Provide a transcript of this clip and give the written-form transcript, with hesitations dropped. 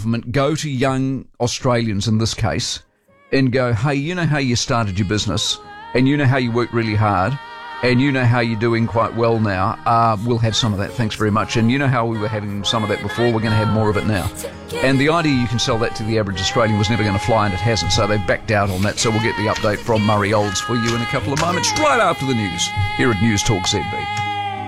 government go to young Australians in this case and go, hey, you know how you started your business and you know how you worked really hard and you know how you're doing quite well now. We'll have some of that, thanks very much. And you know how we were having some of that before, we're going to have more of it now. And the idea you can sell that to the average Australian was never going to fly, and it hasn't, so they've backed out on that. So we'll get the update from Murray Olds for you in a couple of moments, right after the news, here at News Talk ZB.